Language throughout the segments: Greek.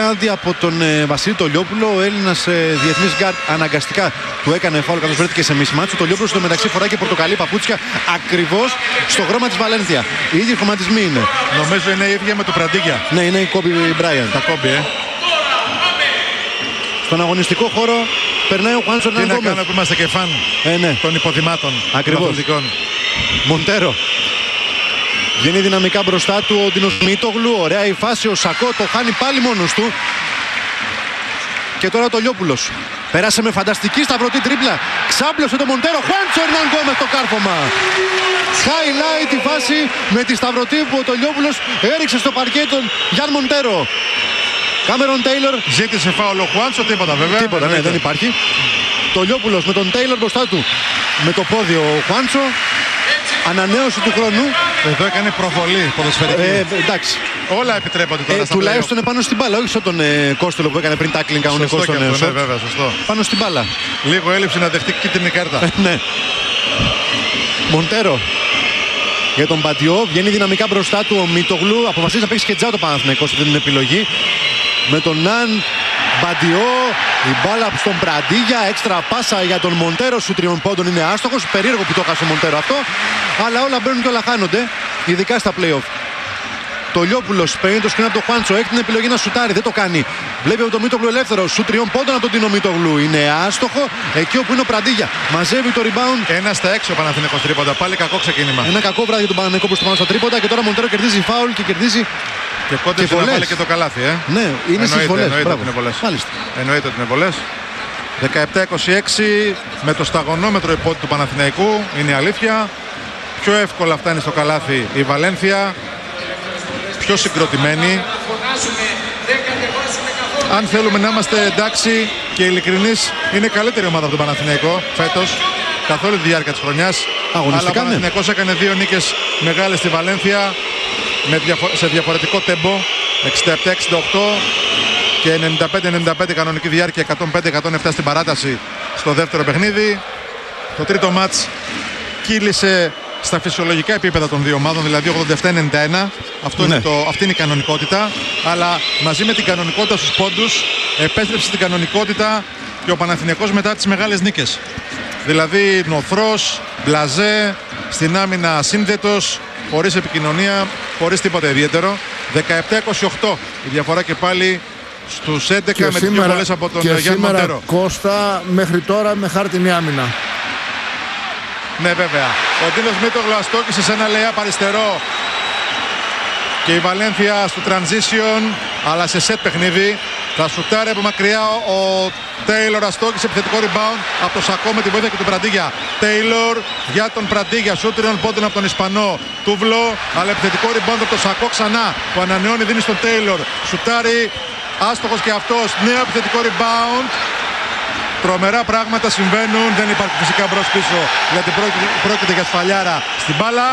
πέναλτι από τον Βασίλη Τολιόπουλο. Ο Έλληνας διεθνής γκάρτ αναγκαστικά του έκανε φάουλ καθώς βρέθηκε σε μισμάτσο. Ο Τολιόπουλος στο μεταξύ φοράει και πορτοκαλί παπούτσια ακριβώς στο χρώμα της Βαλένθια. Οι ίδιοι χρωματισμοί είναι. Νομίζω είναι η ίδια με το Πραντίγια. Ναι, είναι η Κόμπι Μπράιαντ. Τα Κόμπι, Στον αγωνιστικό χώρο περνάει ο Χουάντσο Ερνάν Γκόμεθ. Τι να κάνουμε που είμαστε και φαν των υποδημάτων. Ακριβώς. Μοντέρο. Βγαίνει δυναμικά μπροστά του ο Ντίνος Μίτογλου. Ωραία η φάση. Ο Σακό το χάνει πάλι μόνος του. Και τώρα το Λιόπουλος. Πέρασε με φανταστική σταυρωτή τρίπλα. Ξάπλωσε το Μοντέρο. Χουάντσο Ερνάν Γκόμεθ το κάρφωμα. Highlight η φάση με τη σταυρωτή που ο Τολιόπουλος έριξε στο παρκέ τον Γιάν Μοντέρο. Κάμερον Τέιλορ. Ζήτησε φάουλ ο Χουάντσο, τίποτα βέβαια. Τίποτα, ναι, δεν υπάρχει. Τολιόπουλος με τον Τέιλορ μπροστά του. Με το πόδι ο Χουάντσο. Ανανέωση του χρόνου. Εδώ έκανε προβολή ποδοσφαιρική. Εντάξει. Όλα επιτρέπονται τώρα στα τουλάχιστον πάνω στην μπάλα. Όχι στον Κόστελο που έκανε πριν τάκλινγκ κανονικό στον Νέο. Ναι, βέβαια, σωστό. Πάνω στην μπάλα. Λίγο έλειψε να δεχτεί κίτρινη κάρτα. Ναι. Μοντέρο. Για τον Μπαντιό βγαίνει δυναμικά μπροστά του ο Μίτογλου. Αποφασίζει να παίξει και τζάο το Παναθηναϊκός αυτή την επιλογή. Με τον Ναν Μπαντιό. Η μπάλα στον Πραντίγια. Έξτρα πάσα για τον Μοντέρο. Σου 3 πόντων είναι άστοχος. Περίεργο που το χάσε ο Μοντέρο αυτό. Αλλά όλα μπαίνουν και όλα χάνονται. Ειδικά στα play-off. Το Λιόπουλος παίρνει το σκηνά από τον Χουάντσο. Έχει την επιλογή να σουτάρει. Δεν το κάνει. Βλέπει από τον Μίτογλου ελεύθερο. Σου 3 πόντων από τον Τίνο Μίτογλου. Είναι άστοχο. Εκεί όπου είναι ο Πραντίγια. Μαζεύει το rebound. 1 στα 6 ο Παναθηναϊκός τρίποντα. Πάλι κακό ξεκίνημα. Ένα κακό βράδυ για τον Παναθηναϊκό προς το πάνω στα τρίποντα. Και τώρα Μοντέρο κερδίζει φάουλ και κερδίζει. Και κόντεψε να βάλει και το καλάθι, Ναι, είναι στις βολές. Εννοείται ότι είναι βολές. 17-26 με το σταγονόμετρο υπότι του Παναθηναϊκού. Είναι η αλήθεια. Πιο εύκολα φτάνει στο καλάθι η Βαλένθια. Πιο συγκροτημένη. Αν θέλουμε να είμαστε εντάξει και ειλικρινείς, είναι καλύτερη ομάδα από τον Παναθηναϊκό φέτος. Καθ' όλη τη διάρκεια της χρονιάς. Αλλά ο Παναθηναϊκός έκανε 2 νίκες μεγάλες στη Βαλένθια. Σε διαφορετικό τέμπο, 67-68 και 95-95 κανονική διάρκεια, 105-107 στην παράταση στο δεύτερο παιχνίδι. Το τρίτο μάτς κύλησε στα φυσιολογικά επίπεδα των δύο ομάδων, δηλαδή 87-91. Αυτή είναι η κανονικότητα, αλλά μαζί με την κανονικότητα στους πόντους επέστρεψε στην κανονικότητα και ο Παναθηναϊκός μετά τις μεγάλες νίκες. Δηλαδή νοθρός, μπλαζέ, στην άμυνα σύνδετος, χωρίς επικοινωνία, χωρίς τίποτα ιδιαίτερο. 17-28 η διαφορά και πάλι στους 11 και με τις δύο βολές από τον Γιάννη Μοντέρο. Κώστα μέχρι τώρα με χάρτινη άμυνα. Ναι, βέβαια. Ο Ντίνος Μίτογλου αστόκησε σε ένα lay-up αριστερό και η Βαλένθια στο transition, αλλά σε set παιχνίδι. Θα σουτάρει από μακριά ο Τέιλορ, αστόκησε επιθετικό rebound από το Σακό με τη βοήθεια και του Πραντίγια. Τέιλορ για τον Πραντίγια, σουτ 3 πόντων από τον Ισπανό Τούβλο, αλλά επιθετικό rebound από το Σακό ξανά που ανανεώνει, δίνει στον Τέιλορ. Σουτάρει, άστοχος και αυτός, νέο επιθετικό rebound. Τρομερά πράγματα συμβαίνουν, δεν υπάρχει φυσικά μπρος πίσω γιατί πρόκειται για σφαλιάρα στην μπάλα.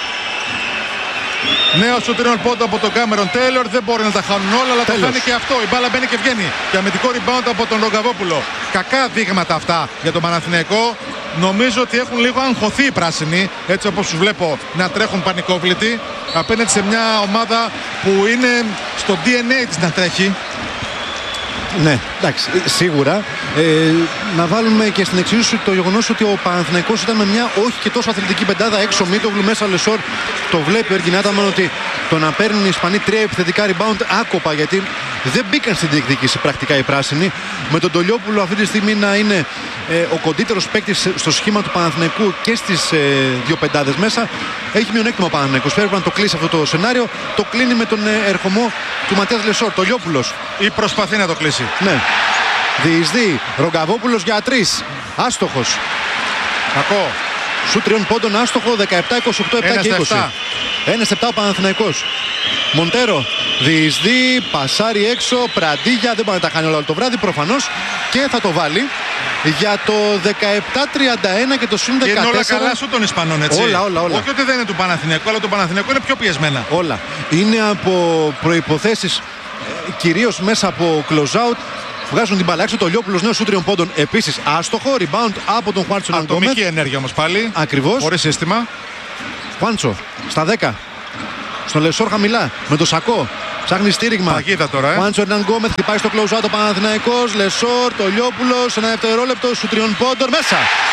Νέο σου 3 πόντων από τον Κάμερον Τέιλορ. Δεν μπορεί να τα χάνουν όλα, αλλά το χάνει και αυτό. Η μπάλα μπαίνει και βγαίνει. Και αμυντικό rebound από τον Ρογκαβόπουλο. Κακά δείγματα αυτά για τον Παναθηναϊκό. Νομίζω ότι έχουν λίγο αγχωθεί οι πράσινοι, έτσι όπως τους βλέπω να τρέχουν πανικόβλητοι απέναντι σε μια ομάδα που είναι στο DNA της να τρέχει. Ναι, εντάξει, σίγουρα. Να βάλουμε και στην εξίσωση το γεγονός ότι ο Παναθηναϊκός ήταν με μια όχι και τόσο αθλητική πεντάδα. Έξω Μίτογλου, μέσα Λεσόρ. Το βλέπει ο Εργινάταμαν ότι το να παίρνουν οι Ισπανοί 3 επιθετικά rebound άκοπα, γιατί δεν μπήκαν στην διεκδίκηση πρακτικά οι πράσινοι. Με τον Τολιόπουλο αυτή τη στιγμή να είναι ο κοντύτερος παίκτης στο σχήμα του Παναθηναϊκού και στις δύο πεντάδες μέσα. Έχει μειονέκτημα ο Παναθηναϊκός. Πρέπει να το κλείσει αυτό το σενάριο. Το κλείνει με τον ερχομό του Ματίας Λεσόρ. Τολιόπουλος. Ή προσπαθεί να το κλείσει. Ναι. Διεισδύει. Ρογκαβόπουλος για 3. Άστοχος. Κακό. Σου 3 πόντων άστοχο. 17-28, 7 και 20. 1-7 ο Παναθηναϊκός. Μοντέρο διεισδύει, πασάρει έξω. Πραντίγια, δεν μπορεί να τα κάνει όλα το βράδυ προφανώς. Και θα το βάλει για το 17-31 και το συν 14. Και είναι όλα καλά σου των Ισπανών, έτσι. Όλα. Όχι ότι δεν είναι του Παναθηναϊκού, αλλά το Παναθηναϊκό είναι πιο πιεσμένα. Όλα. Είναι από προϋποθέσεις, κυρίως μέσα από close-out. Βγάζουν την μπάλα έξω. Το Λιόπουλος νέο σου 3 πόντων. Επίσης άστοχο. Rebound από τον Χουάντσο. Ατομική ενέργεια όμως πάλι. Ακριβώς. Χωρίς σύστημα. Χουάντσο στα 10. Στον Λεσόρ χαμηλά. Με το Σακό. Ψάχνει στήριγμα. Παγίδα τώρα, Χουάντσο Ερνάν Γκόμεθ χτυπάει στο close out ο Παναθηναϊκός. Λεσόρ, Τολιόπουλος, ένα δευτερόλεπτο σου 3 πόντων μέσα.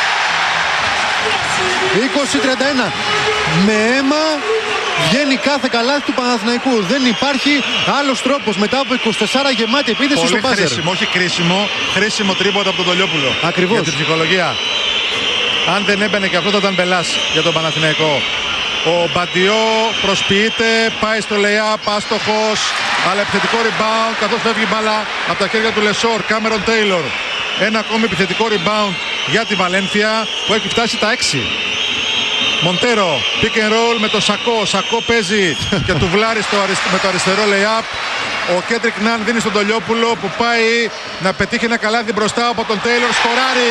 20-31. Με αίμα βγαίνει κάθε καλάθι του Παναθηναϊκού. Δεν υπάρχει άλλος τρόπος μετά από 24 γεμάτη επίθεση στο μπάζερ. Χρήσιμο, όχι κρίσιμο. Χρήσιμο τρίποντα από τον Τολιόπουλο. Ακριβώς. Για την ψυχολογία. Αν δεν έμπαινε και αυτό θα ήταν μπελάς για τον Παναθηναϊκό. Ο Μπαντιό προσποιείται, πάει στο lay-up, άστοχος, αλλά επιθετικό rebound καθώς φεύγει μπάλα από τα χέρια του Λεσόρ. Κάμερον Τέιλορ. Ένα ακόμη επιθετικό rebound για τη Βαλένθια που έχει φτάσει τα 6. Μοντέρο, pick and roll με το Σακό. Σακό παίζει και του βλάρει με το αριστερό lay-up. Ο Κέντρικ Ναν δίνει στον Τολιόπουλο που πάει να πετύχει ένα καλάθι μπροστά από τον Τέιλορ. Σκοράρει.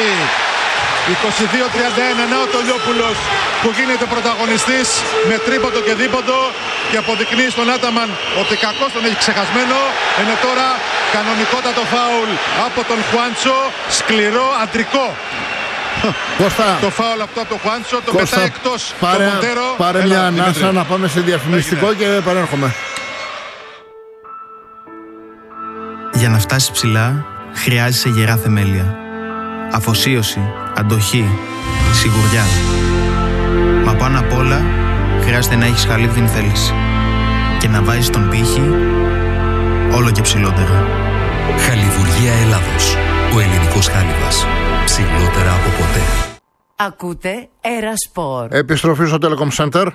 22-31. Να ο Τολιόπουλος που γίνεται πρωταγωνιστής με τρίποντο και δίποντο και αποδεικνύει στον Άταμαν ότι κακώς τον έχει ξεχασμένο. Ενώ τώρα κανονικότατο φάουλ από τον Χουάντσο. Σκληρό, αντρικό. Κώστα, το φάουλ αυτό από τον Χουάντσο το πετάει εκτός. Πάρε μια ανάσα να πάμε σε διαφημιστικό και επανέρχομαι. Για να φτάσεις ψηλά χρειάζεσαι γερά θεμέλια. Αφοσίωση, αντοχή, σιγουριά. Μα πάνω απ' όλα χρειάζεται να έχεις χαλίβδινη θέληση και να βάζεις τον πύχη όλο και ψηλότερα. Χαλιβουργία Ελλάδος. Ο ελληνικός χάλιβας. Ψηλότερα από ποτέ. Ακούτε Ερασπορ. Επιστροφή στο Telecom Center.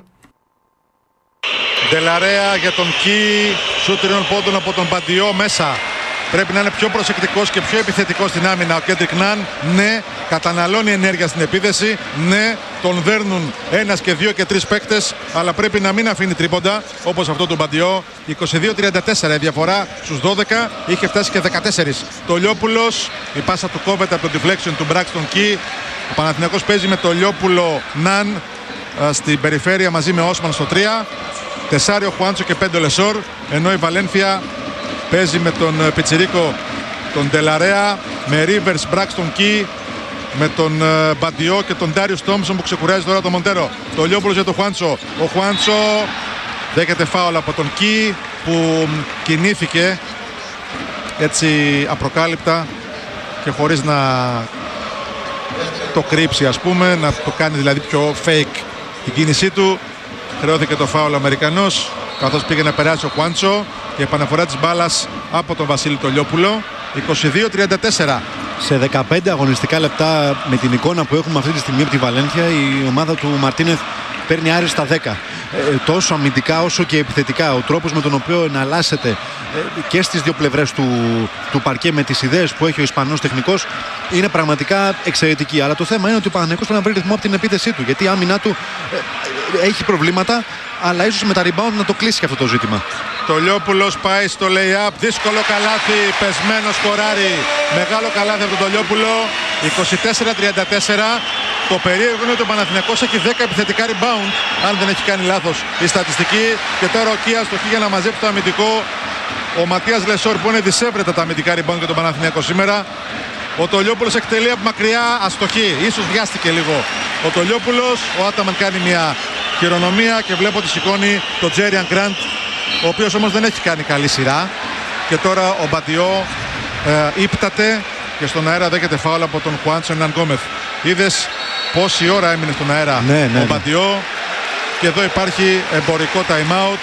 Ντελαρέα για τον Κι. Σουτ 3 πόντων από τον Μπαντιό μέσα. Πρέπει να είναι πιο προσεκτικός και πιο επιθετικός στην άμυνα ο Κέντρικ Ναν. Ναι, καταναλώνει ενέργεια στην επίθεση. Ναι, τον δέρνουν ένας και δύο και τρεις παίκτες. Αλλά πρέπει να μην αφήνει τρίποντα όπως αυτό του Μπαντιό. 22-34 η διαφορά στους 12. Είχε φτάσει και 14. Τολιόπουλος, η πάσα του κόβεται από το deflection του Μπράξτον Κι. Ο Παναθηναϊκός παίζει με Τολιόπουλο Ναν στην περιφέρεια μαζί με Όσμαν στο 3. 4 ο Χουάντσο και 5 ο Λεσόρ. Ενώ η Βαλένθια παίζει με τον Πιτσιρίκο, τον Ντελαρέα, με Ρίβερς, Μπράξτον Κι, με τον Μπαντιό και τον Ντάριους Τόμψον που ξεκουράζει τώρα τον Μοντέρο. Το Λιόπουλος για τον Χουάντσο. Ο Χουάντσο δέχεται φάουλ από τον Κι που κινήθηκε έτσι απροκάλυπτα και χωρίς να το κρύψει, ας πούμε, να το κάνει δηλαδή πιο fake την κίνησή του. Χρεώθηκε το φάουλ ο Αμερικανός καθώς πήγε να περάσει ο Χουάντσο. Η επαναφορά της μπάλας από τον Βασίλη Τολιόπουλο. 22-34. Σε 15 αγωνιστικά λεπτά με την εικόνα που έχουμε αυτή τη στιγμή από τη Βαλένθια, η ομάδα του Μαρτίνεθ παίρνει άριστα 10. Τόσο αμυντικά όσο και επιθετικά. Ο τρόπος με τον οποίο εναλλάσσεται και στις δύο πλευρές του παρκέ με τις ιδέες που έχει ο Ισπανός τεχνικός είναι πραγματικά εξαιρετική. Αλλά το θέμα είναι ότι ο Παναθηναϊκός πρέπει να βρει ρυθμό από την επίθεσή του. Γιατί η άμυνά του έχει προβλήματα, αλλά ίσως με τα rebound να το κλείσει και αυτό το ζήτημα. Τολιόπουλος πάει στο lay-up, δύσκολο καλάθι, πεσμένο σκοράρι. Μεγάλο καλάθι από τον Τολιόπουλο. 24-34. Το περίεργο είναι ότι ο Παναθηναϊκός έχει 10 επιθετικά rebound, αν δεν έχει κάνει λάθος η στατιστική. Και τώρα ο Κίας το έχει για να μαζέψει το αμυντικό. Ο Ματίας Λεσόρ που είναι δισεύρετα τα αμυντικά rebound για τον Παναθηναϊκό σήμερα. Ο Τολιόπουλος εκτελεί από μακριά, αστοχή. Ίσως βιάστηκε λίγο ο Τολιόπουλος. Ο Άταμαν κάνει μια χειρονομία και βλέπω ότι σηκώνει τον Τζέριαν Γκραντ, ο οποίος όμως δεν έχει κάνει καλή σειρά. Και τώρα ο Μπαντιό ύπταται και στον αέρα δέχεται φάουλ από τον Χουάντσο Ερνάν Γκόμεθ. Είδες πόση ώρα έμεινε στον αέρα ο Μπαντιό. Και εδώ υπάρχει εμπορικό time out.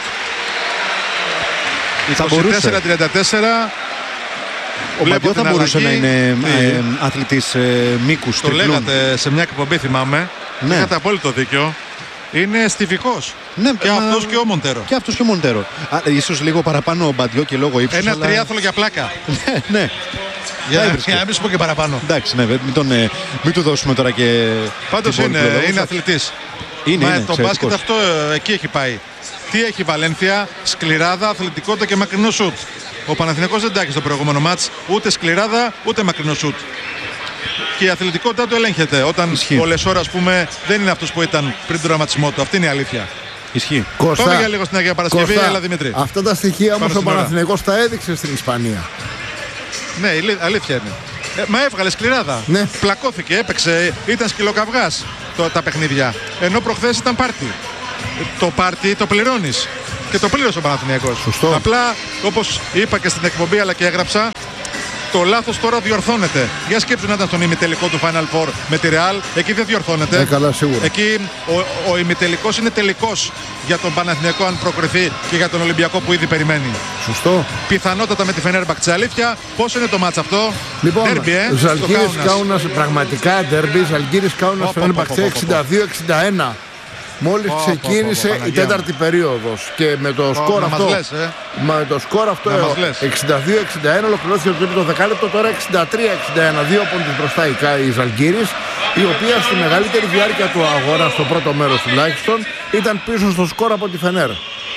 24-34. Ο Μπαντιό θα μπορούσε να είναι αθλητής μήκους. Το λέγατε σε μια εκπομπή, θυμάμαι. Είχατε απόλυτο δίκιο. Είναι στιβικός. Ναι, και αυτός και ο Μοντέρο. Και αυτός και ο Μοντέρο. Ίσως λίγο παραπάνω ο Μπαντιό και λόγω ύψους. Ένα τριάθλο για πλάκα. Ναι. Για να μην σου πω και παραπάνω. Εντάξει, ναι, μην του δώσουμε τώρα και. Πάντως είναι αθλητής. Είναι, το μπάσκετ αυτό εκεί έχει πάει. Τι έχει η Βαλένθια? Σκληράδα, αθλητικότητα και μακρινό σουτ. Ο Παναθηναϊκός δεν τάχει στο προηγούμενο μάτς ούτε σκληράδα ούτε μακρινό σουτ. Και η αθλητικότητα του ελέγχεται. Όταν ο Λεσόρ, ας πούμε, δεν είναι αυτός που ήταν πριν τον τραυματισμό του. Αυτή είναι η αλήθεια. Ισχύει. Πάμε για λίγο στην Αγία Παρασκευή. Έλα, Δημήτρη. Αυτά τα στοιχεία όμως ο Παναθηναϊκός τα έδειξε στην Ισπανία. Ναι, αλήθεια είναι. Μα έβγαλε σκληράδα. Ναι. Πλακώθηκε, έπαιξε, ήταν σκυλοκαυγάς τα παιχνίδια. Ενώ προχθές ήταν πάρτι. Το πάρτι το πληρώνεις. και το πλήρωσε ο Παναθηναϊκός. Σωστό. Απλά, όπως είπα και στην εκπομπή αλλά και έγραψα, το λάθος τώρα διορθώνεται. Για σκέψου να ήταν στον ημιτελικό του Final Four με τη Real, εκεί δεν διορθώνεται. Καλά, σίγουρα. Εκεί ο ημιτελικός είναι τελικός για τον Παναθηναϊκό αν προκριθεί και για τον Ολυμπιακό που ήδη περιμένει. Σωστό. Πιθανότατα με τη Φενέρμπαχτσε. Αλήθεια, πόσο είναι το μάτς αυτό? Λοιπόν, Derby, Ζαλγκύρης Κάουνας, πραγματικά ντέρμπι. Ζαλγκύρης Κάουνας Φενέρμπαχτσε 62-61. Μόλις ξεκίνησε η τέταρτη περίοδος και με το σκορ αυτό, με το σκορ αυτό 62-61 ολοκληρώθηκε το τρίτο δεκάλεπτο. Τώρα 63-61, 2 πόντους μπροστά η Ζαλγκύρης, η οποία στη μεγαλύτερη διάρκεια του αγώνα, στο πρώτο μέρος τουλάχιστον, ήταν πίσω στο σκορ από τη Φενέρ.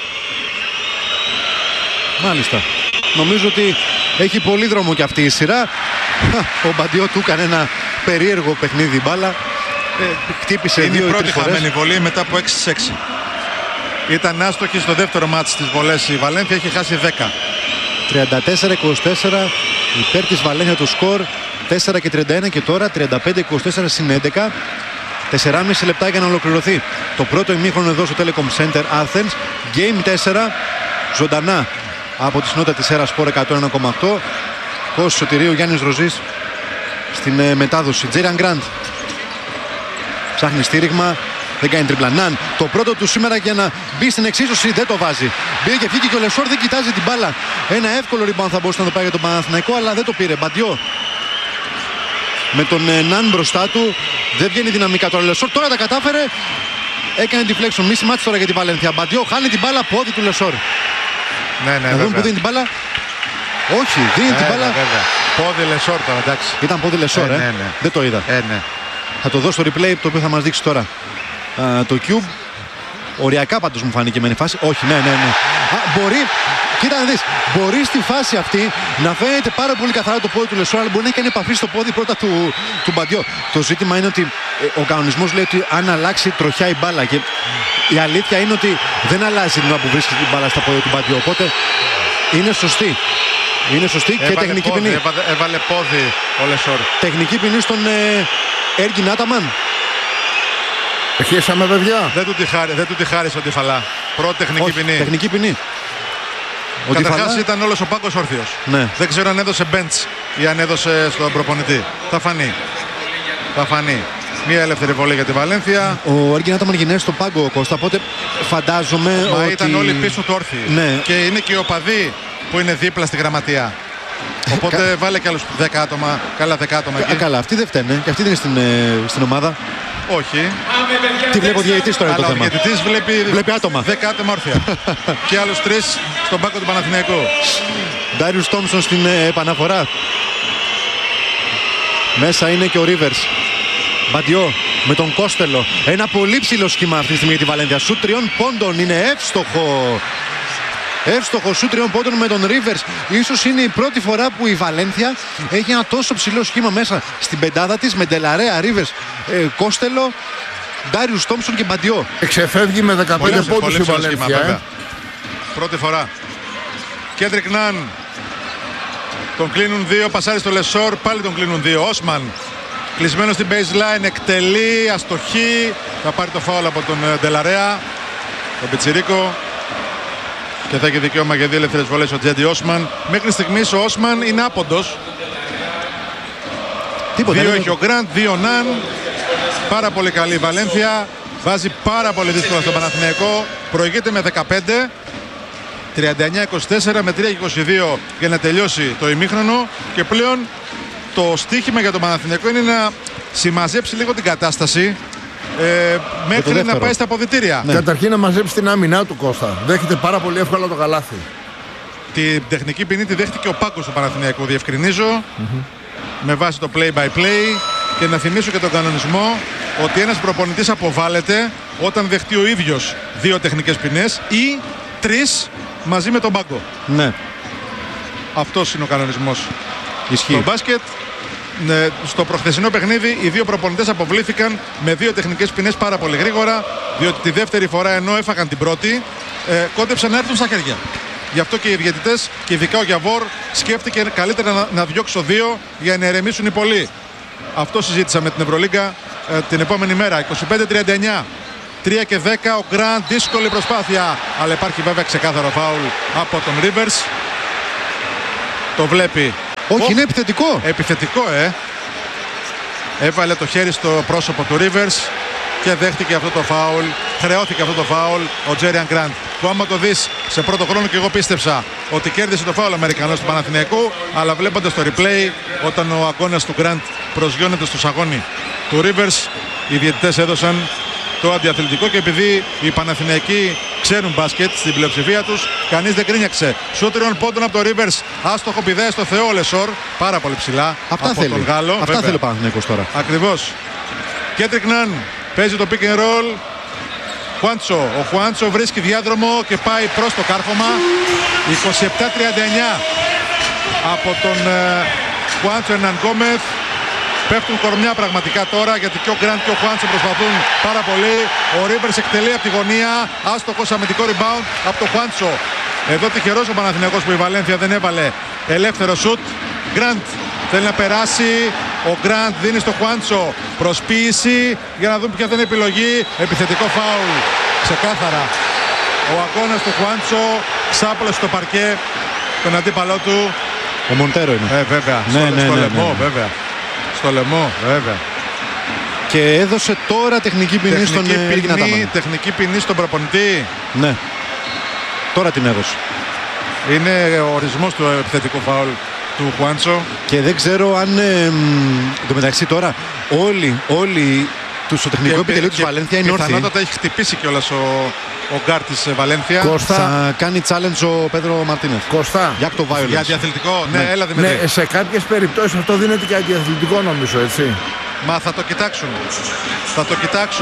Μάλιστα. Νομίζω ότι έχει πολύ δρόμο και αυτή η σειρά. Ο Μπαντιό του έκανε ένα περίεργο παιχνίδι μπάλα. Χτύπησε είναι 2 η πρώτη φορές. χαμένη βολή μετά από 6-6. Ήταν άστοχη στο δεύτερο μάτς της βολές η Βαλένθια, έχει χάσει 10. 34-24 υπέρ της Βαλένθια το σκορ, 4 και 31 και τώρα 35-24 συν 11. 4,5 λεπτά για να ολοκληρωθεί το πρώτο ημίχρονο εδώ στο Telecom Center Athens. Game 4 ζωντανά από τη συνότητα της Έρα Σπορ 101,8. Κώστας Σωτηρίου, Γιάννης Ροζής στην μετάδοση. Τζέριαν Γκραντ ψάχνει στήριγμα, δεν κάνει τριπλανάν. Το πρώτο του σήμερα για να μπει στην εξίσωση δεν το βάζει. Μπήκε και βγήκε και ο Λεσόρ δεν κοιτάζει την μπάλα. Ένα εύκολο rebound θα μπορούσε να το πάει για τον Παναθηναϊκό, αλλά δεν το πήρε. Μπαντιό με τον Ναν μπροστά του. Δεν βγαίνει δυναμικά τώρα ο Λεσόρ. Τώρα τα κατάφερε. Έκανε deflection. Μη σημάτισε τώρα για την Βαλένθια. Μπαντιό χάνει την μπάλα, πόδι του Λεσόρ. Ναι, να δούμε που δίνει την μπάλα. Όχι, δίνει την μπάλα. Πόδι Λεσόρ τώρα, εντάξει. Ήταν πόδι Λεσόρ, ναι. Δεν το είδα. Ναι. Θα το δω στο replay το οποίο θα μας δείξει τώρα το Cube. Οριακά πάντως μου φάνηκε με η φάση. Όχι, ναι. Μπορεί, κοίτα να δεις, μπορεί στη φάση αυτή να φαίνεται πάρα πολύ καθαρά το πόδι του Λεσόρ, αλλά μπορεί να έχει κάνει επαφή στο πόδι πρώτα του Μπαντιό. Το ζήτημα είναι ότι ο κανονισμός λέει ότι αν αλλάξει τροχιά η μπάλα, και η αλήθεια είναι ότι δεν αλλάζει την ώρα που βρίσκει την μπάλα στα πόδια του Μπαντιό. Οπότε είναι σωστή. Είναι σωστή και τεχνική ποινή. Έβαλε πόδι ο Λεσόρ. Τεχνική ποινή στον Έργιν Άταμαν. Αρχίσαμε, παιδιά. Δεν του τη χάρισε ο Τιφαλά. Πρώτη τεχνική ποινή. Τεχνική ποινή. Καταρχάς ήταν όλος ο πάγκος όρθιος. Ναι. Δεν ξέρω αν έδωσε bench ή αν έδωσε στον προπονητή. Θα φανεί. Μία ελεύθερη βολή για τη Βαλένθια. Ο Έργιν Άταμαν γυναίζει στον πάγκο, Κώστα, οπότε φαντάζομαι ότι... Ήταν όλοι πίσω του όρθιοι. Ναι. Και είναι και οι οπαδοί που είναι δίπλα στη γραμματεία. Οπότε βάλε και άλλους 10 άτομα. Καλά 10 άτομα εκεί. Καλά, αυτοί δεν φταίνε. Και αυτοί δεν είναι στην ομάδα. Όχι. Τι βλέπει ο διαιτητής τώρα το θέμα. Ο διαιτητής βλέπει άτομα. 10 άτομα όρθια. Και άλλους 3 στον πάγκο του Παναθηναϊκού. Ντάριους Τόμψον στην επαναφορά. Μέσα είναι και ο Ρίβερς. Μπαντιό με τον Κόστελο. Ένα πολύ ψηλό σχήμα αυτή τη στιγμή για τη Βαλένθια. Σουτ 3 πόντων, είναι εύστοχο. Εύστοχο σουτ 3 πόντων με τον Ρίβερς. Ίσως είναι η πρώτη φορά που η Βαλένθια έχει ένα τόσο ψηλό σχήμα μέσα στην πεντάδα της, με Ντελαρέα, Ρίβερς, Κόστελο, Ντάριους Τόμψον και Μπαντιό. Εξεφεύγει με 15 πόντους η Βαλένθια. Πρώτη φορά. Κέντρικ Ναν. Τον κλείνουν 2, πασάρι στο Λεσόρ, πάλι τον κλείνουν 2. Όσμαν. Κλεισμένο στην baseline, εκτελεί, αστοχή. Θα πάρει το φάουλ από τον Ντελαρέα, τον Πιτσιρίκο. Και θα έχει δικαίωμα για 2 ελεύθερες βολές ο Τζέντι Όσμαν. Μέχρι στιγμής ο Όσμαν είναι άποντος. 2 έχει ο Γκραντ, 2 Ναν. Πάρα πολύ καλή η Βαλένθια. Βάζει πάρα πολύ δύσκολα στον Παναθηναϊκό. Προηγείται με 15. 39-24 με 3-22 για να τελειώσει το ημίχρονο. Και πλέον το στοίχημα για τον Παναθηναϊκό είναι να συμμαζέψει λίγο την κατάσταση μέχρι να πάει στα αποδυτήρια. Ναι. Καταρχήν να μαζέψει την άμυνά του, Κώστα. Δέχεται πάρα πολύ εύκολα το καλάθι. Την τεχνική ποινή τη δέχτηκε ο Πάκος του Παναθηναϊκού, διευκρινίζω, με βάση το play-by-play. Και να θυμίσω και τον κανονισμό ότι ένας προπονητής αποβάλλεται όταν δεχτεί ο ίδιος 2 τεχνικές ποινές ή 3 μαζί με τον πάγκο. Ναι. Αυτός είναι ο κανονισμός. Ισχύει. Στο μπάσκετ, στο προχθεσινό παιχνίδι, οι 2 προπονητές αποβλήθηκαν με 2 τεχνικές ποινές πάρα πολύ γρήγορα, διότι τη δεύτερη φορά, ενώ έφαγαν την πρώτη, κόντεψαν να έρθουν στα χέρια. Γι' αυτό και οι διαιτητές, και ειδικά ο Γιαβόρ, σκέφτηκε καλύτερα να διώξω 2 για να ηρεμήσουν οι πολλοί. Αυτό συζήτησα με την Ευρωλίγκα την επόμενη μέρα. 25-39. 3 και 10 ο Γκραντ, δύσκολη προσπάθεια, αλλά υπάρχει βέβαια ξεκάθαρο φάουλ από τον Rivers. Το βλέπει. Όχι, είναι επιθετικό. Επιθετικό, Έβαλε το χέρι στο πρόσωπο του Rivers και δέχτηκε αυτό το φάουλ. Χρεώθηκε αυτό το φάουλ ο Τζέριαν Γκραντ, που άμα το δεις σε πρώτο χρόνο, και εγώ πίστεψα ότι κέρδισε το φάουλ ο Αμερικανός του Παναθηναϊκού, αλλά βλέποντας το replay, όταν ο αγώνας του Γκραντ προσγειώνεται στο σαγόνι του Rivers, οι διαιτητές έδωσαν το αντιαθλητικό, και επειδή οι Παναθηναϊκοί ξέρουν μπάσκετ στην πλειοψηφία τους, κανείς δεν κρίνιαξε. Σούτ 3 πόντων από το Rivers, άστοχο, πηδάει στο Θεό Λεσόρ, πάρα πολύ ψηλά. Αυτά από θέλει. τον Γάλλο. Αυτά βέβαια. θέλει ο Παναθηναϊκός τώρα. Ακριβώς. Κέντρικ Ναν παίζει το pick and roll. Χουάντσο. Ο Χουάντσο βρίσκει διάδρομο και πάει προς το κάρφωμα. 27-39 από τον Χουάντσο Ερναν Γκόμεθ. Πέφτουν κορμιά πραγματικά τώρα, γιατί και ο Γκραντ και ο Χουάντσο προσπαθούν πάρα πολύ. Ο Rivers εκτελεί από τη γωνία. Άστοχος, αμυντικό rebound από τον Χουάντσο. Εδώ τυχερός ο Παναθηναϊκός που η Βαλένθια δεν έβαλε ελεύθερο σουτ. Γκραντ θέλει να περάσει. Ο Γκραντ δίνει στο Χουάντσο προσποίηση για να δούμε ποια θα είναι η επιλογή. Επιθετικό φάουλ. Ξεκάθαρα. Ο αγώνας του Χουάντσο ξάπλωσε στο παρκέ τον αντίπαλό του. Ο Μοντέρο είναι. Βέβαια. Ναι, Στο ναι, λαιμό, ναι. βέβαια. Στο λαιμό, βέβαια. Και έδωσε τώρα τεχνική ποινή στον Έργιν Άταμαν. Τεχνική ποινή στον προπονητή. Ναι. Τώρα την έδωσε. Είναι ο ορισμός του επιθετικού φάουλ του Χουάντσο. Και δεν ξέρω αν το μεταξύ τώρα όλοι στο τεχνικό επιτελείο της Βαλένθια είναι όρθιοι. Πιθανότατα έχει χτυπήσει κιόλας ο γκάρ της Βαλένθια. Κώστα. Θα κάνει challenge ο Πέδρο Μαρτίνεθ. Κωστά. Για το violence. Για αντιαθλητικό. Ναι, έλα Δημήτρη. Ναι, σε κάποιες περιπτώσεις αυτό δίνεται και αντιαθλητικό, νομίζω, έτσι. Μα θα το κοιτάξουν. Θα το κοιτάξουν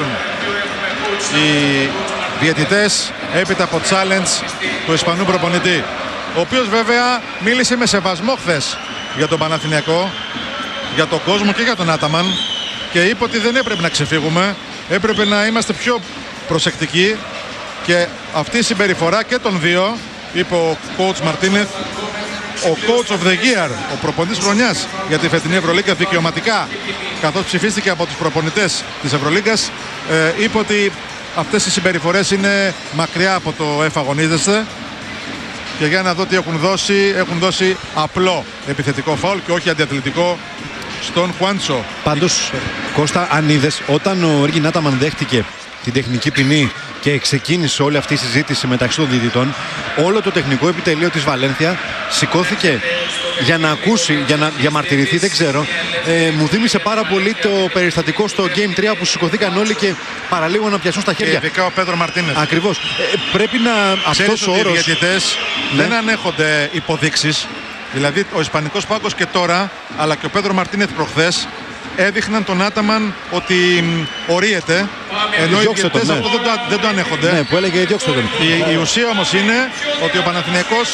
οι διαιτητές έπειτα από challenge του Ισπανού προπονητή, ο οποίος βέβαια μίλησε με σεβασμό χθες για τον Παναθηναϊκό, για τον κόσμο και για τον Άταμαν, και είπε ότι δεν έπρεπε να ξεφύγουμε, έπρεπε να είμαστε πιο προσεκτικοί, και αυτή η συμπεριφορά και των δύο, είπε ο coach Μαρτίνεθ, ο coach of the year, ο προπονητής χρονιάς για τη φετινή Ευρωλίγκα, δικαιωματικά, καθώς ψηφίστηκε από τους προπονητές της Ευρωλίγκας, είπε ότι αυτές οι συμπεριφορές είναι μακριά από το εφαγωνίζεστε, και για να δω τι έχουν δώσει απλό επιθετικό φάουλ και όχι αντιαθλητικό στον Χουάντσο. Πάντως, Κώστα, αν είδες, όταν ο Έργιν Άταμαν δέχτηκε την τεχνική ποινή και ξεκίνησε όλη αυτή η συζήτηση μεταξύ των διαιτητών, όλο το τεχνικό επιτελείο της Βαλένθια σηκώθηκε για να ακούσει, για να διαμαρτυρηθεί, δεν ξέρω. Μου θύμισε πάρα πολύ το περιστατικό στο Game 3 που σηκωθήκαν όλοι και παραλίγο να πιάσουν στα χέρια. Και ειδικά ο Πέδρο Μαρτίνεθ. Ακριβώς. Πρέπει να αυτός ο ότι όρος... οι διαιτητές δεν ανέχονται υποδείξεις. Δηλαδή ο Ισπανικός πάγκος και τώρα, αλλά και ο Πέδρο Μαρτίνεθ προχθές, έδειχναν τον Άταμαν ότι ορίεται, ενώ οι διαιτητές αυτό δεν το ανέχονται. Ναι, που έλεγε διώξτε τον. Η ουσία όμως είναι ότι ο Παναθηναϊκός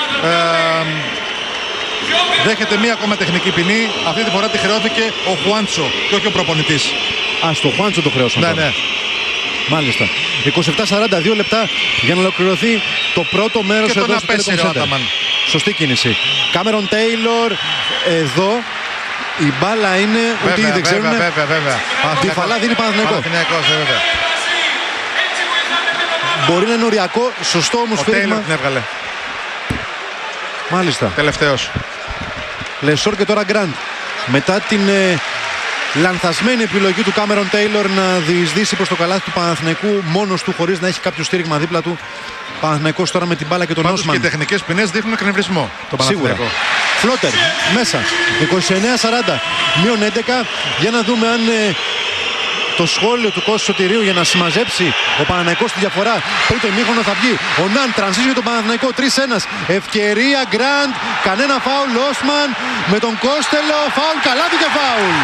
δέχεται μία ακόμα τεχνική ποινή. Αυτή τη φορά τη χρεώθηκε ο Χουάντσο και όχι ο προπονητής. Στο Χουάντσο το χρέωσαν. Ναι. Μάλιστα. 27-42 λεπτά για να ολοκληρωθεί το πρώτο μέρος και εδώ στο Telecom Center. Σωστή κίνηση. Κάμερον Τέιλορ εδώ. Η μπάλα είναι ότι δεν ξέρουν. Βέβαια. Τη φαλά δίνει Παναθηναϊκό. Βέβαια. Μπορεί να είναι οριακό, σωστό όμως Ο Τέιλορ φύριγμα. την έβγαλε. Μάλιστα. Τελευταίος. Λεσόρ και τώρα Γκραντ. Μετά την λανθασμένη επιλογή του Κάμερον Τέιλορ να διεισδύσει προς το καλάθι του Παναθηναϊκού μόνος του, χωρίς να έχει κάποιο στήριγμα δίπλα του. Παναθηναϊκός τώρα με την μπάλα και τον Πάντως Όσμαν. και οι τεχνικές ποινές δείχνουν εκνευρισμό. Σίγουρα. Φλότερ μέσα. 29-40. Μείον 11. Για να δούμε αν το σχόλιο του Κώστη Σωτηρίου για να συμμαζέψει ο Παναθηναϊκός τη διαφορά πριν το ημίχρονο θα βγει. Ο Ναν τρανζίζει για τον Παναθηναϊκό. 3-1. Ευκαιρία Γκραντ. Κανένα φάουλ. Όσμαν με τον Κώστελο. Φάουλ. Καλάθι και φάουλ.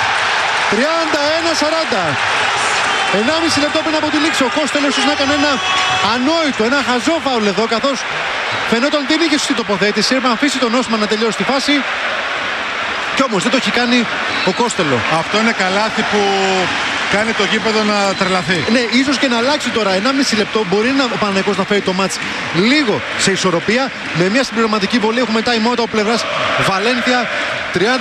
31-40. 1,5 λεπτό πριν από τη λήξη. Ο Κώστελος ίσως να έκανε ένα ανόητο, ένα χαζό φάουλ εδώ, καθώς φαινόταν ότι είχε σωστή τοποθέτηση. Έπρεπε να αφήσει τον Όσμαν να τελειώσει τη φάση. Κι όμως δεν το έχει κάνει ο Κώστελο. Αυτό είναι καλάθι που κάνει το γήπεδο να τρελαθεί. Ναι, ίσως και να αλλάξει τώρα 1,5 λεπτό. Μπορεί ο Παναθηναϊκός να φέρει το μάτς λίγο σε ισορροπία. Με μια συμπληρωματική βολή έχουμε time out από πλευράς Βαλένθια.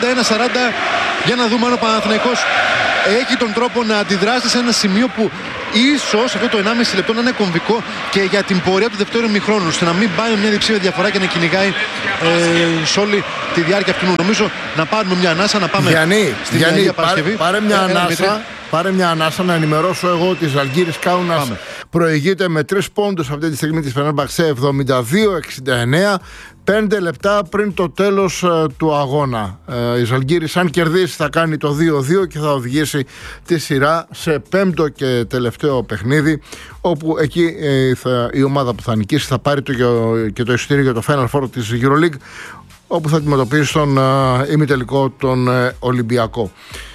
31-40. Για να δούμε αν ο Παναθηναϊκός έχει τον τρόπο να αντιδράσει σε ένα σημείο που ίσως αυτό το 1,5 λεπτό να είναι κομβικό και για την πορεία του δεύτερου ημιχρόνου, ώστε να μην πάει μια διψήφια διαφορά και να κυνηγάει σε όλη τη διάρκεια αυτού. Νομίζω να πάρουμε μια ανάσα, να πάμε στην Αγία Παρασκευή. Πάρε μια ανάσα να ενημερώσω εγώ ότι η Ζαλγκίρις Κάουνας προηγείται με 3 πόντους αυτή τη στιγμή της Φενέρμπαχτσε 72-69, 5 λεπτά πριν το τέλος του αγώνα. Η Ζαλγκίρις, αν κερδίσει, θα κάνει το 2-2 και θα οδηγήσει τη σειρά σε 5ο και τελευταίο παιχνίδι, όπου εκεί η ομάδα που θα νικήσει θα πάρει και το εισιτήριο για το Final Four της EuroLeague, όπου θα αντιμετωπίσει στον ημιτελικό τον Ολυμπιακό.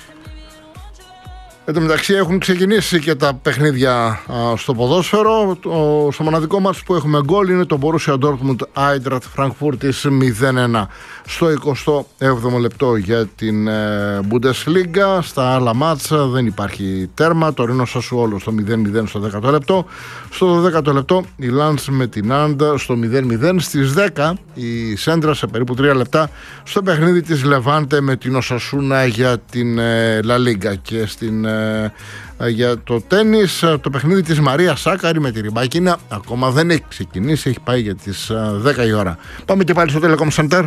Εν τω μεταξύ έχουν ξεκινήσει και τα παιχνίδια στο ποδόσφαιρο. Στο μοναδικό μάτς που έχουμε γκολ είναι το Borussia Dortmund Eintracht Frankfurt 0-1 στο 27ο λεπτό για την Bundesliga. Στα άλλα μάτς δεν υπάρχει τέρμα. Το Ρήνο Σασουόλο στο 0-0 στο 10ο λεπτό. Στο 12ο λεπτό η Lens με την Άντα στο 0-0. Στις 10 η Σέντρα σε περίπου 3 λεπτά στο παιχνίδι της Λεβάντε με την Οσασούνα για την La Liga. Και για το τένις, το παιχνίδι της Μαρία Σάκαρη με τη Ριμπάκινα ακόμα δεν έχει ξεκινήσει, έχει πάει για τις 10 η ώρα. Πάμε και πάλι στο Telecom Center.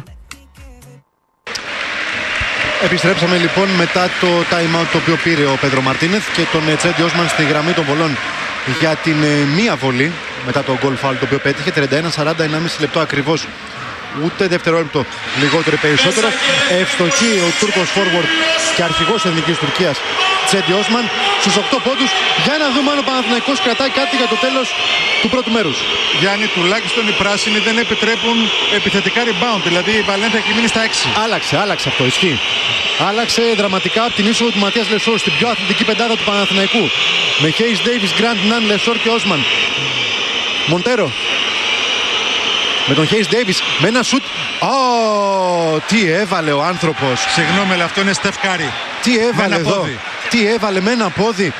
Επιστρέψαμε λοιπόν μετά το time out το οποίο πήρε ο Πέντρο Μαρτίνεθ και τον Τσέντι Όσμαν στη γραμμή των βολών για την μία βολή μετά το goal foul το οποίο πέτυχε. 31-40, 1,5 λεπτό ακριβώς, ούτε δευτερόλεπτο λιγότερο ή περισσότερο. Ευστοχή ο Τούρκος forward και αρχηγός εθνικής Τουρκίας Τσέντι Όσμαν στους 8 πόντους. Για να δούμε αν ο Παναθηναϊκός κρατάει κάτι για το τέλος του πρώτου μέρους. Γιάννη, τουλάχιστον οι πράσινοι δεν επιτρέπουν επιθετικά rebound, δηλαδή η Βαλένθια έχει μείνει στα 6. Άλλαξε αυτό, ισχύει. Άλλαξε δραματικά από την είσοδο του Ματίας Λεσόρ στην πιο αθλητική πεντάδα του Παναθηναϊκού. Με Hayes Davis, Grant, Nunn, Λεσόρ και Όσμαν. Μοντέρο. Με τον Hayes Davis, με ένα σουτ. Τι έβαλε ο άνθρωπος. Συγγνώμη, αλλά αυτό είναι Steph Curry. Τι έβαλε εδώ. Πόδι. Τι έβαλε με ένα πόδι.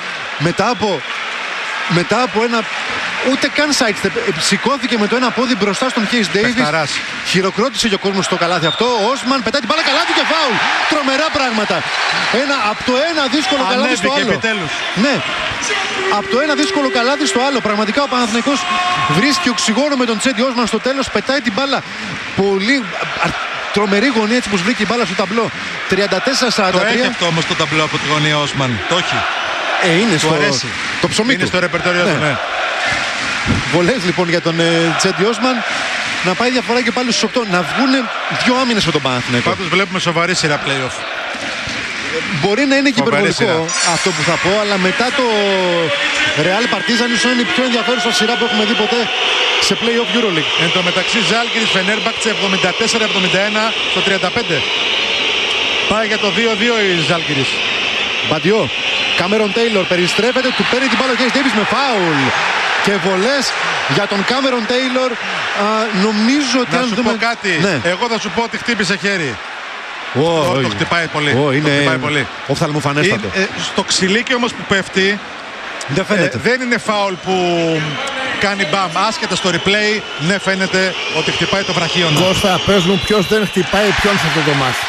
Μετά από ένα... Ούτε καν sidestep. Σηκώθηκε με το ένα πόδι μπροστά στον Hayes Davis. Χειροκρότησε και ο κόσμος στο καλάθι αυτό. Ο Όσμαν πετάει την μπάλα, καλάθι και φάουλ. Τρομερά πράγματα. Από το ένα δύσκολο καλάθι στο άλλο. Επιτέλους. Ναι. Από το ένα δύσκολο καλάθι στο άλλο. Πραγματικά ο Παναθηναϊκός βρίσκει οξυγόνο με τον Τσέντι Όσμαν στο τέλος. Πετάει την μπάλα πολύ... Τρομερή γωνία έτσι πως βρήκε η μπάλα στο ταμπλό. 34-43. Το έχει αυτό όμως το ταμπλό από τη γωνία Όσμαν. Το έχει. Είναι στο... Το ψωμί είναι του. Στο ρεπερτόριο του, ναι. Βολές λοιπόν για τον Τσέντι Όσμαν. Να πάει διαφορά και πάλι στους 8. Να βγουν 2 άμυνες με τον Παναθηναϊκό. Πάντως βλέπουμε σοβαρή σειρά play-off. Μπορεί να είναι και υπερβολικό αυτό που θα πω, αλλά μετά το Real Partizan ίσως είναι η πιο ενδιαφέρουσα σειρά που έχουμε δει ποτέ σε play-off EuroLeague. Εν τω μεταξύ Ζάλγκιρις Φενέρμπαχτσε 74-71 στο 35. Πάει για το 2-2 η Ζάλγκιρις. Μπαντιό, Κάμερον Τέιλορ περιστρέφεται, του παίρνει την μπάλα ο Hayes Davis με φάουλ. Και βολές για τον Κάμερον Τέιλορ. Νομίζω ότι να σου πω κάτι. Ναι. Εγώ θα σου πω ότι χτύπησε χέρι. Το χτυπάει πολύ. Είναι οφθαλμοφανέστατο. Στο ξυλίκι όμως που πέφτει δεν φαίνεται. Δεν είναι φάουλ που κάνει μπαμ. Άσχετα στο replay, ναι, φαίνεται ότι χτυπάει το βραχίωνα. Κώστα, πες μου ποιος δεν χτυπάει ποιον σε αυτό το μάτι.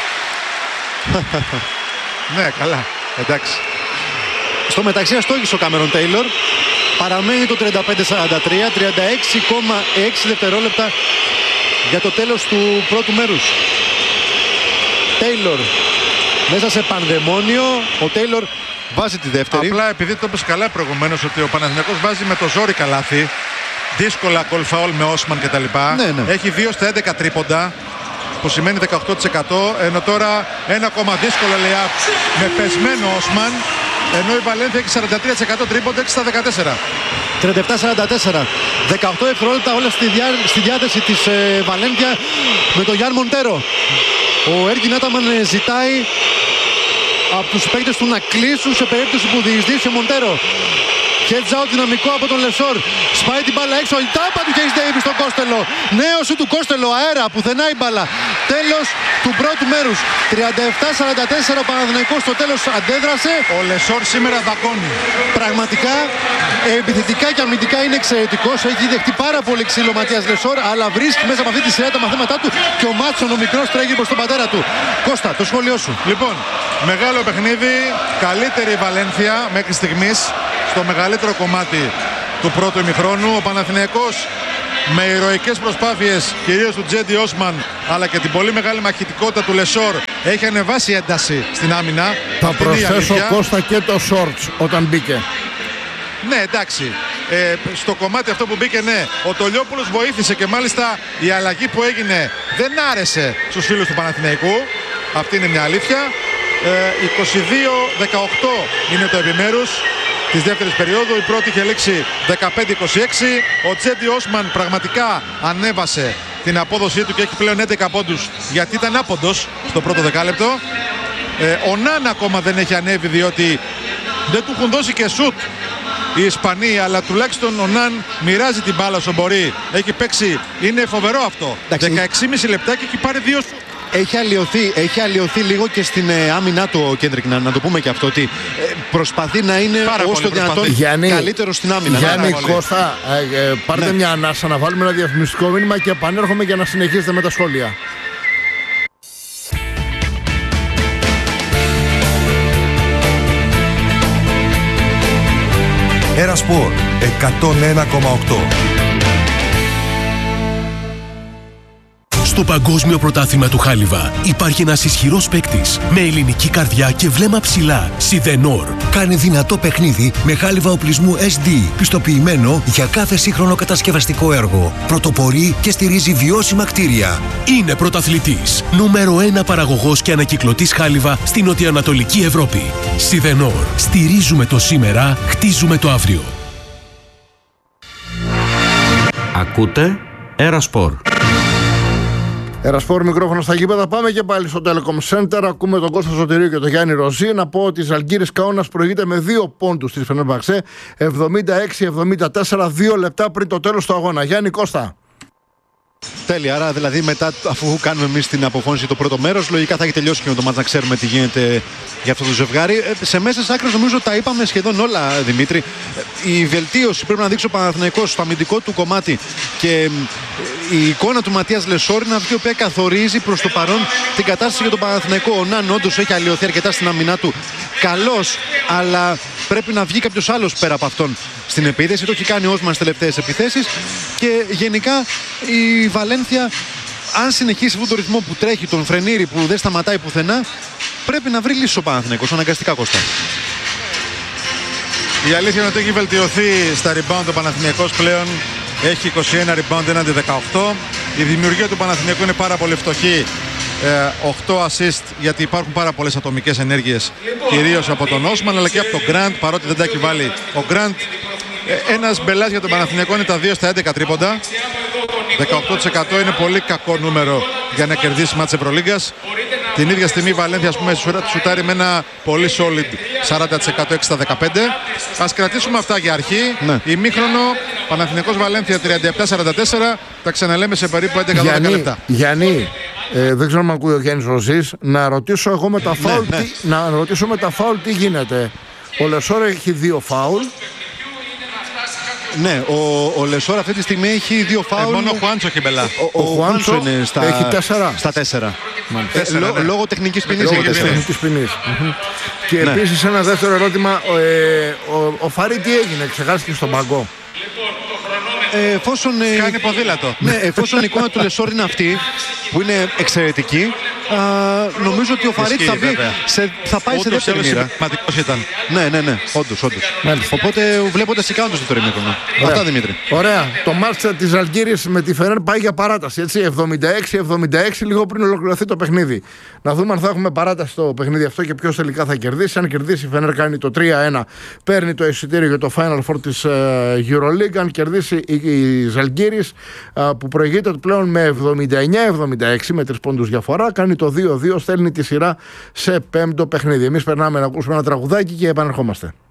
Ναι, καλά. Εντάξει. Στο μεταξύ αστόγησε ο Κάμερον Τέιλορ. Παραμένει το 35-43, 36,6 δευτερόλεπτα για το τέλος του πρώτου μέρους. Τέιλορ μέσα σε πανδαιμόνιο. Ο Τέιλορ βάζει τη δεύτερη. Απλά επειδή το είπες καλά προηγουμένως ότι ο Παναθηναϊκός βάζει με το ζόρι καλάθι, δύσκολα goal foul με Όσμαν κτλ. Ναι. Έχει 2 στα 11 τρίποντα, που σημαίνει 18%, ενώ τώρα ένα ακόμα δύσκολο layup με πεσμένο Όσμαν, ενώ η Βαλένθια έχει 43% τρίποντα, 6 στα 14. 37-44. 18 δευτερόλεπτα όλα στη διάθεση της Βαλένθια με τον Γιάν Μοντέρο. Ο Έργιν Άταμαν ζητάει από τους παίκτες του να κλείσουν σε περίπτωση που διεισδύσει ο Μοντέρο. Heads out δυναμικό από τον Λεσόρ. Σπάει την μπάλα έξω. Η τάπα του Hayes Davis στον Κόστελο. Νέο σου του Κόστελο. Αέρα. Πουθενά η μπάλα. Τέλος του πρώτου μέρους. 37-44 ο Παναθηναϊκός στο τέλος αντέδρασε. Ο Λεσόρ σήμερα δακώνει. Πραγματικά επιθετικά και αμυντικά είναι εξαιρετικός. Έχει δεχτεί πάρα πολύ ξύλο ο Ματίας Λεσόρ, αλλά βρίσκει μέσα από αυτή τη σειρά τα μαθήματά του και ο Μάτσον ο μικρός τρέχει προς τον πατέρα του. Κώστα, το σχόλιο σου. Λοιπόν, μεγάλο παιχνίδι, καλύτερη Βαλένθια μέχρι στιγμής στο μεγαλύτερο κομμάτι του πρώτου ημιχρόνου. Ο Παναθηναϊκός με ηρωικές προσπάθειες κυρίως του Τζέντι Όσμαν αλλά και την πολύ μεγάλη μαχητικότητα του Λεσόρ έχει ανεβάσει ένταση στην άμυνα. Θα προσθέσω, Κώστα, και το Σόρτς όταν μπήκε. Ναι, εντάξει. Στο κομμάτι αυτό που μπήκε, ναι, ο Τολιόπουλος βοήθησε και μάλιστα η αλλαγή που έγινε δεν άρεσε στους φίλους του Παναθηναϊκού. Αυτή είναι μια αλήθεια. 22-18 είναι το επιμέρους της δεύτερης περίοδου. Η πρώτη είχε λήξει 15-26. Ο Τζέντι Όσμαν πραγματικά ανέβασε την απόδοσή του και έχει πλέον 11 πόντους, γιατί ήταν άποντος στο πρώτο δεκάλεπτο. Ο Ναν ακόμα δεν έχει ανέβει, διότι δεν του έχουν δώσει και σουτ οι Ισπανοί, αλλά τουλάχιστον ο Ναν μοιράζει την μπάλα όσο μπορεί. Έχει παίξει, είναι φοβερό αυτό. 16,5 λεπτά και έχει πάρει 2 σουτ. Έχει αλλοιωθεί λίγο και στην άμυνά του ο Κέντρικ, να το πούμε και αυτό, ότι προσπαθεί να είναι όσο το δυνατόν καλύτερο στην άμυνα. Γιάννη, Κώστα, πάρτε μια ανάσα να βάλουμε ένα διαφημιστικό μήνυμα και επανέρχομαι για να συνεχίσετε με τα σχόλια. Ερασπορ 101,8. Στο Παγκόσμιο Πρωτάθλημα του Χάλιβα υπάρχει ένας ισχυρός παίκτης με ελληνική καρδιά και βλέμμα ψηλά. Σιδενόρ. Κάνει δυνατό παιχνίδι με χάλιβα οπλισμού SD, πιστοποιημένο για κάθε σύγχρονο κατασκευαστικό έργο. Πρωτοπορεί και στηρίζει βιώσιμα κτίρια. Είναι πρωταθλητής. Νούμερο 1 παραγωγός και ανακυκλωτής χάλιβα στην νοτιοανατολική Ευρώπη. Σιδενόρ. Στηρίζουμε το σήμερα, χτίζουμε το αύριο. Ακούτε Ερασπορ. Ερασπορ, μικρόφωνο στα γήπεδα. Πάμε και πάλι στο Telecom Center. Ακούμε τον Κώστα Σωτηρίου και τον Γιάννη Ροζή. Να πω ότι η Ζαλγκίρις Κάουνας προηγείται με 2 πόντους στη Φενέρμπαξε. 76-74, 2 λεπτά πριν το τέλος του αγώνα. Γιάννη, Κώστα. Τέλεια. Άρα, δηλαδή, μετά αφού κάνουμε εμείς την αποφώνηση το πρώτο μέρος, λογικά θα έχει τελειώσει και με το μάτς να ξέρουμε τι γίνεται για αυτό το ζευγάρι. Σε μέσες άκρες νομίζω τα είπαμε σχεδόν όλα, Δημήτρη. Η βελτίωση πρέπει να δείξει ο Παναθηναϊκός στο αμυντικό του κομμάτι και η εικόνα του Ματίας Λεσόρ είναι αυτή η οποία καθορίζει προς το παρόν την κατάσταση για τον Παναθηναϊκό. Ο Ναν όντως έχει αλλοιωθεί αρκετά στην αμυνά του. Καλός, αλλά πρέπει να βγει κάποιος άλλος πέρα από αυτόν στην επίθεση. Το έχει κάνει ο Όσμαν στις τελευταίες επιθέσεις και γενικά η Βαλένθια, αν συνεχίσει αυτόν τον ρυθμό που τρέχει, τον φρενήρι που δεν σταματάει πουθενά, πρέπει να βρει λύση ο Παναθηναϊκός, αναγκαστικά, Κώστα. Η αλήθεια είναι ότι έχει βελτιωθεί στα rebound ο Παναθηναϊκός πλέον. Έχει 21 rebound έναντι 18. Η δημιουργία του Παναθηναϊκού είναι πάρα πολύ φτωχή. 8 assist, γιατί υπάρχουν πάρα πολλές ατομικές ενέργειες, κυρίως από τον Όσμαν αλλά και από τον Γκραντ, παρότι δεν τα έχει βάλει ο Γκραντ. Ένας μπελάς για τον Παναθηναϊκό είναι τα 2 στα 11 τρίποντα. 18% είναι πολύ κακό νούμερο για να κερδίσει μάτς Ευρωλίγκας. Την ίδια στιγμή η Βαλένθια, ας πούμε, σουτάρει με ένα πολύ solid 40%, 6 στα 15. Ας κρατήσουμε αυτά για αρχή. Ναι. Ημίχρονο, Παναθηναϊκός Βαλένθια 37-44. Τα ξαναλέμε σε περίπου 11-12 λεπτά. Γιάννη, δεν ξέρω αν ακούει ο Γιάννης Ροζής. Να ρωτήσω εγώ με τα φάουλ, να ρωτήσω με τα φάουλ τι γίνεται. Ο Λεσόρ έχει 2 φάουλ. Ναι, ο Λεσόρ αυτή τη στιγμή έχει 2 φάουλ. Μόνο ο Χουάντσο έχει μπελά. Ο Χουάντσο είναι έχει 4. Στα 4. Λόγω τεχνικής ποινής. Και επίσης ένα δεύτερο ερώτημα. Ο Φαρί τι έγινε, ξεχάστηκε στον πάγκο? Εφόσον κάνει ποδήλατο. Ναι, εφόσον η εικόνα του Λεσόρ είναι αυτή, που είναι εξαιρετική, νομίζω ότι ο Φαρίτ θα πάει σε δεύτερη μοίρα. Σημαντικός ήταν. Ναι, όντως. Οπότε βλέποντας οι κάουντες στο δεύτερο ημίχρονο. Αυτά, Δημήτρη. Ωραία. Το μάτς της Ζαλγκίρις με τη Φενέρ πάει για παράταση. 76-76, λίγο πριν ολοκληρωθεί το παιχνίδι. Να δούμε αν θα έχουμε παράταση στο παιχνίδι αυτό και ποιος τελικά θα κερδίσει. Αν κερδίσει η Φενέρ, κάνει το 3-1, παίρνει το εισιτήριο για το Final Four της EuroLeague. Αν κερδίσει η Ζαλγκίρις, που προηγείται πλέον με 79-76 με 3 πόντους διαφορά, κάνει το 2-2, στέλνει τη σειρά σε 5ο παιχνίδι. Εμείς περνάμε να ακούσουμε ένα τραγουδάκι και επανερχόμαστε.